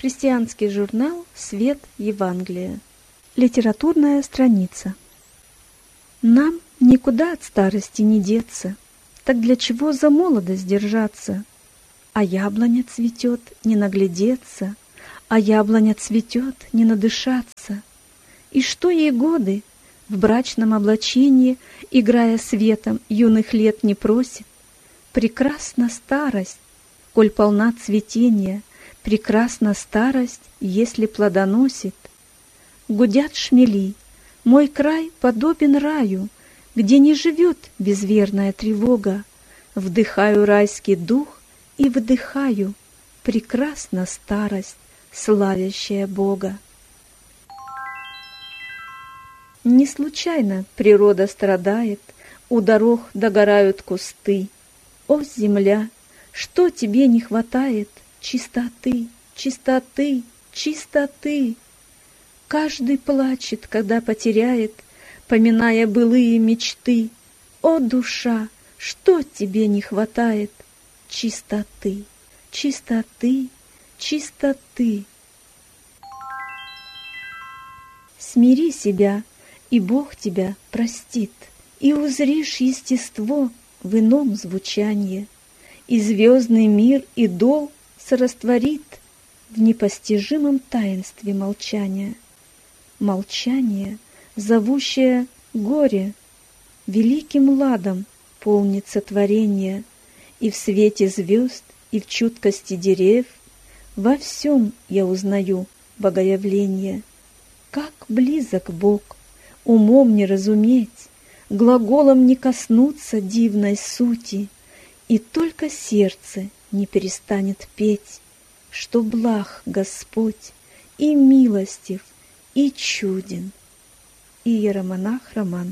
Христианский журнал «Свет Евангелия». Литературная страница. Нам никуда от старости не деться, так для чего за молодость держаться? А яблоня цветет, не наглядеться, а яблоня цветет, не надышаться. И что ей годы в брачном облачении, играя светом, юных лет не просит? Прекрасна старость, коль полна цветения, прекрасна старость, если плодоносит. Гудят шмели, мой край подобен раю, где не живет безверная тревога. Вдыхаю райский дух и выдыхаю, прекрасна старость, славящая Бога. Не случайно природа страдает, у дорог догорают кусты. О, земля, что тебе не хватает? Чистоты, чистоты, чистоты. Каждый плачет, когда потеряет, поминая былые мечты. О, душа, что тебе не хватает? Чистоты, чистоты, чистоты. Смири себя, и Бог тебя простит, и узришь естество в ином звучании, и звездный мир идол сорастворит в непостижимом таинстве молчания. Молчание, зовущее горе, великим ладом полнится творение, и в свете звезд, и в чуткости дерев во всем я узнаю богоявление. Как близок Бог, умом не разуметь, глаголом не коснуться дивной сути, и только сердце не перестанет петь, что благ Господь и милостив, и чуден. Иеромонах Роман.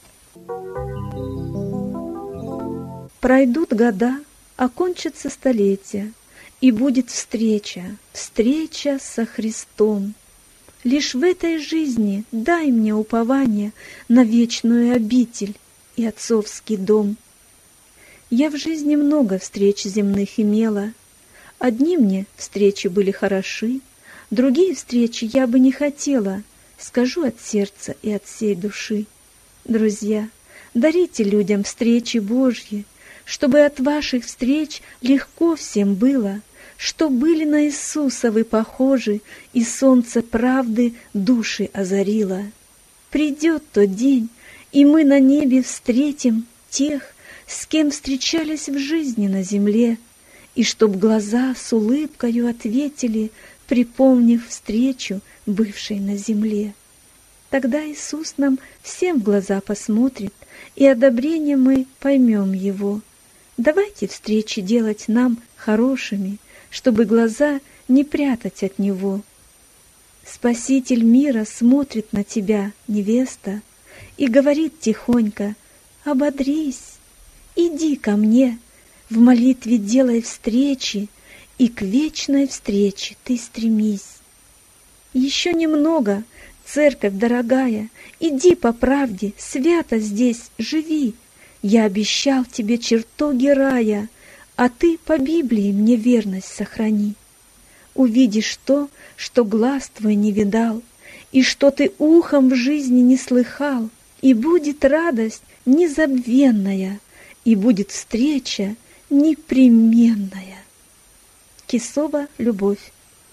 Пройдут года, окончатся столетия, и будет встреча, встреча со Христом. Лишь в этой жизни дай мне упование на вечную обитель и отцовский дом. Я в жизни много встреч земных имела. Одни мне встречи были хороши, другие встречи я бы не хотела, скажу от сердца и от всей души. Друзья, дарите людям встречи Божьи, чтобы от ваших встреч легко всем было, что были на Иисуса вы похожи, и солнце правды души озарило. Придет тот день, и мы на небе встретим тех, с кем встречались в жизни на земле, и чтоб глаза с улыбкою ответили, припомнив встречу, бывшей на земле. Тогда Иисус нам всем в глаза посмотрит, и одобрение мы поймем Его. Давайте встречи делать нам хорошими, чтобы глаза не прятать от Него. Спаситель мира смотрит на тебя, невеста, и говорит тихонько: ободрись, иди ко мне, в молитве делай встречи, и к вечной встрече ты стремись. Еще немного, церковь дорогая, иди по правде, свято здесь живи. Я обещал тебе чертоги рая, а ты по Библии мне верность сохрани. Увидишь то, что глаз твой не видал, и что ты ухом в жизни не слыхал, и будет радость незабвенная, и будет встреча непременная. Кисова Любовь.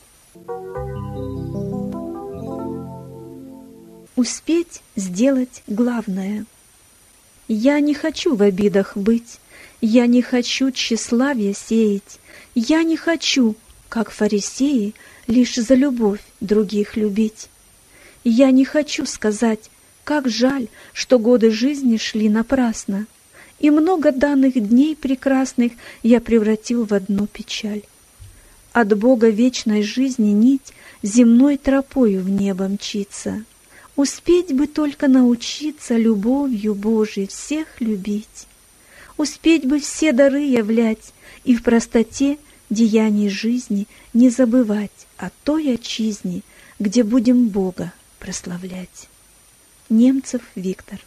Успеть сделать главное. Я не хочу в обидах быть, я не хочу тщеславие сеять, я не хочу, как фарисеи, лишь за любовь других любить. Я не хочу сказать, как жаль, что годы жизни шли напрасно, и много данных дней прекрасных я превратил в одну печаль. От Бога вечной жизни нить земной тропою в небо мчится. Успеть бы только научиться любовью Божией всех любить. Успеть бы все дары являть и в простоте деяний жизни не забывать о той отчизне, где будем Бога прославлять. Немцев Виктор.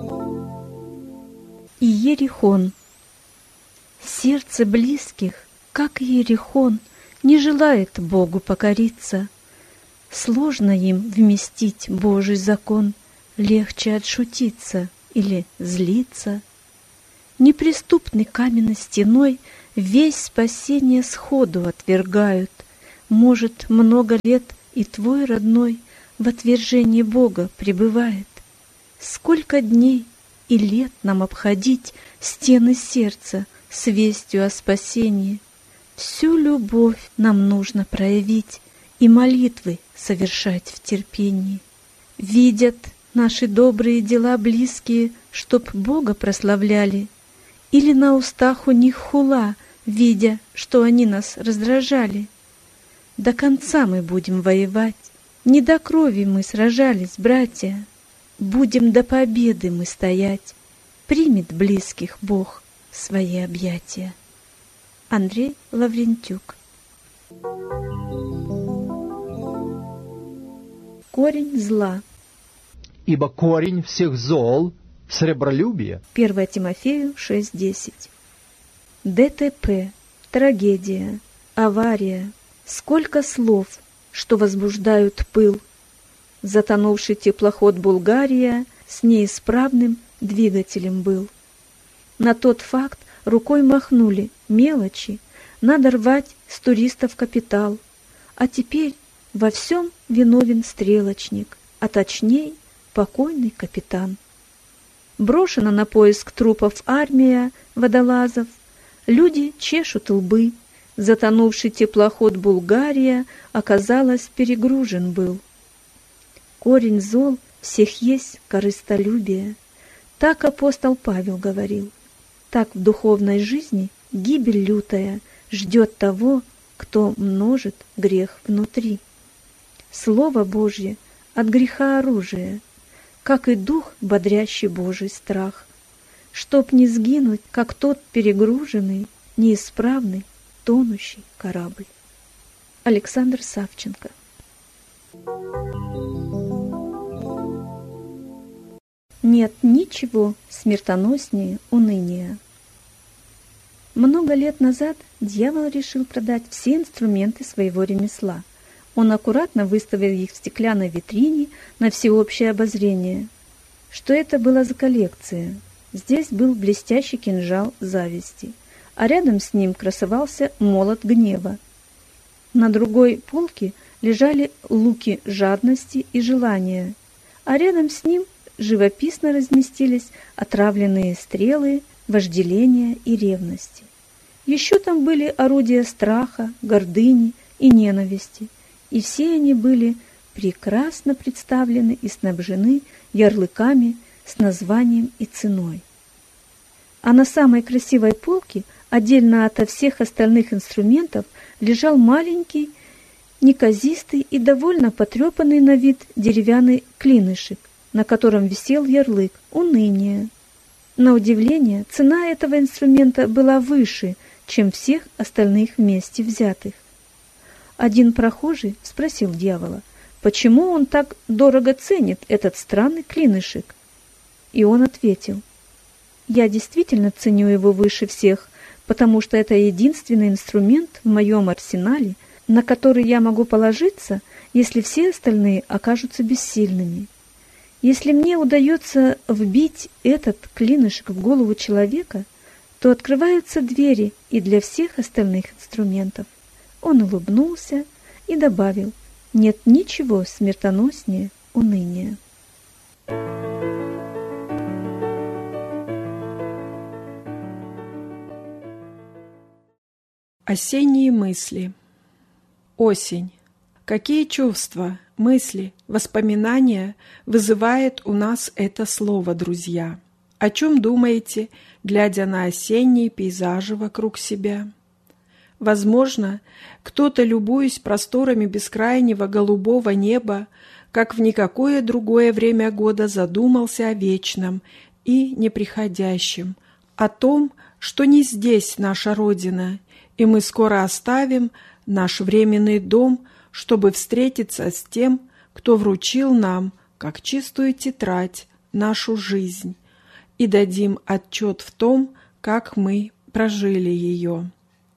Иерихон. Сердце близких как Иерихон, не желает Богу покориться. Сложно им вместить Божий закон, легче отшутиться или злиться. Неприступной каменной стеной весь спасение сходу отвергают. Может, много лет и твой родной в отвержении Бога пребывает. Сколько дней и лет нам обходить стены сердца с вестью о спасении. Всю любовь нам нужно проявить и молитвы совершать в терпении. Видят наши добрые дела близкие, чтоб Бога прославляли, или на устах у них хула, видя, что они нас раздражали. До конца мы будем воевать, не до крови мы сражались, братья. Будем до победы мы стоять, примет близких Бог в свои объятия. Андрей Лаврентюк. Корень зла. Ибо корень всех зол — сребролюбие. 1 Тимофею 6:10. ДТП, трагедия, авария. Сколько слов, что возбуждают пыл. Затонувший теплоход «Булгария» с неисправным двигателем был. На тот факт рукой махнули, мелочи, надо рвать с туристов капитал. А теперь во всем виновен стрелочник, а точней покойный капитан. Брошена на поиск трупов армия водолазов, люди чешут лбы, затонувший теплоход «Булгария» оказалось перегружен был. Корень зол всех есть корыстолюбие. Так апостол Павел говорил. Так в духовной жизни гибель лютая ждет того, кто множит грех внутри. Слово Божье от греха оружие, как и дух, бодрящий Божий страх, чтоб не сгинуть, как тот перегруженный, неисправный, тонущий корабль. Александр Савченко. Нет ничего смертоноснее уныния. Много лет назад дьявол решил продать все инструменты своего ремесла. Он аккуратно выставил их в стеклянной витрине на всеобщее обозрение. Что это была за коллекция? Здесь был блестящий кинжал зависти, а рядом с ним красовался молот гнева. На другой полке лежали луки жадности и желания, а рядом с ним живописно разместились отравленные стрелы вожделения и ревности. Еще там были орудия страха, гордыни и ненависти, и все они были прекрасно представлены и снабжены ярлыками с названием и ценой. А на самой красивой полке, отдельно ото всех остальных инструментов, лежал маленький, неказистый и довольно потрепанный на вид деревянный клинышек, на котором висел ярлык «Уныние». На удивление, цена этого инструмента была выше, чем всех остальных вместе взятых. Один прохожий спросил дьявола, почему он так дорого ценит этот странный клинышек. И он ответил: «Я действительно ценю его выше всех, потому что это единственный инструмент в моем арсенале, на который я могу положиться, если все остальные окажутся бессильными. Если мне удается вбить этот клинышек в голову человека, то открываются двери и для всех остальных инструментов». Он улыбнулся и добавил: «Нет ничего смертоноснее уныния». Осенние мысли. Осень. Какие чувства, мысли, воспоминания вызывает у нас это слово, друзья? О чем думаете, глядя на осенние пейзажи вокруг себя? Возможно, кто-то, любуясь просторами бескрайнего голубого неба, как в никакое другое время года задумался о вечном и неприходящем, о том, что не здесь наша Родина, и мы скоро оставим наш временный дом, чтобы встретиться с тем, кто вручил нам, как чистую тетрадь, нашу жизнь, и дадим отчет в том, как мы прожили ее.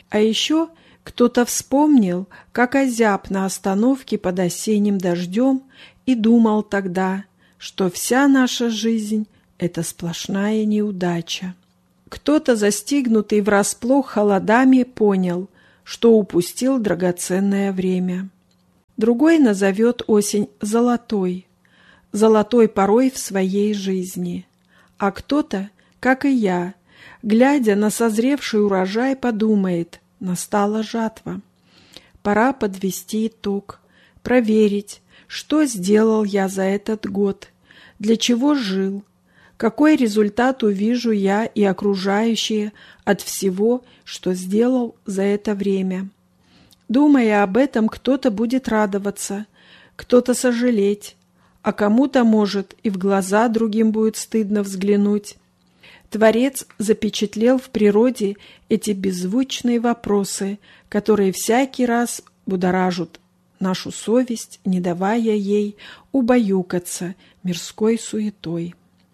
А еще кто-то вспомнил, как озяб на остановке под осенним дождем, и думал тогда, что вся наша жизнь — это сплошная неудача. Кто-то, застигнутый врасплох холодами, понял, что упустил драгоценное время. Другой назовет осень золотой, золотой порой в своей жизни. А кто-то, как и я, глядя на созревший урожай, подумает: настала жатва. Пора подвести итог, проверить, что сделал я за этот год, для чего жил, какой результат увижу я и окружающие от всего, что сделал за это время. Думая об этом, кто-то будет радоваться, кто-то сожалеть, а кому-то, может, и в глаза другим будет стыдно взглянуть. Творец запечатлел в природе эти беззвучные вопросы, которые всякий раз будоражат нашу совесть, не давая ей убаюкаться мирской суетой.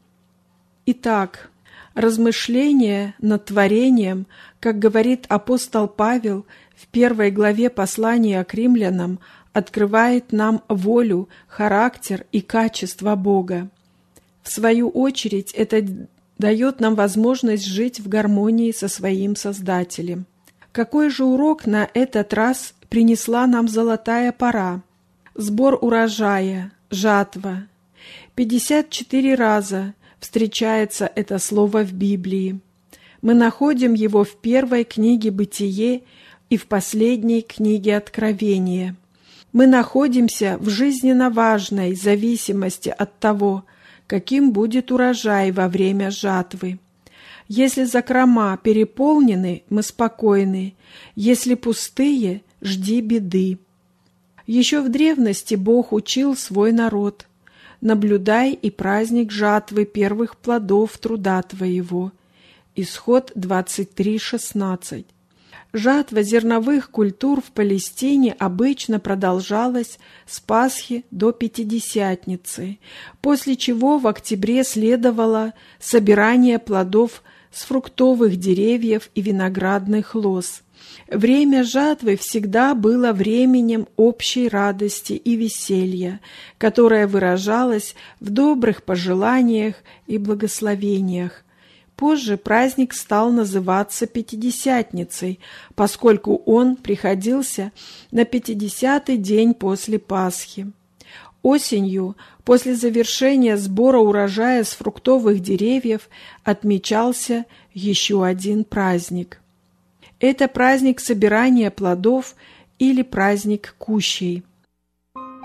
Итак, размышление над творением, как говорит апостол Павел в 1 главе послания к римлянам, открывает нам волю, характер и качества Бога. В свою очередь, это дает нам возможность жить в гармонии со своим Создателем. Какой же урок на этот раз принесла нам золотая пора? Сбор урожая, жатва. 54 раза встречается это слово в Библии. Мы находим его в первой книге «Бытие» и в последней книге «Откровение». Мы находимся в жизненно важной зависимости от того, каким будет урожай во время жатвы. Если закрома переполнены, мы спокойны, если пустые, жди беды. Еще в древности Бог учил свой народ: наблюдай и праздник жатвы первых плодов труда твоего. Исход 23:16. Жатва зерновых культур в Палестине обычно продолжалась с Пасхи до Пятидесятницы, после чего в октябре следовало собирание плодов с фруктовых деревьев и виноградных лоз. Время жатвы всегда было временем общей радости и веселья, которое выражалось в добрых пожеланиях и благословениях. Позже праздник стал называться Пятидесятницей, поскольку он приходился на 50-й день после Пасхи. Осенью, после завершения сбора урожая с фруктовых деревьев, отмечался еще один праздник. Это праздник собирания плодов или праздник Кущей.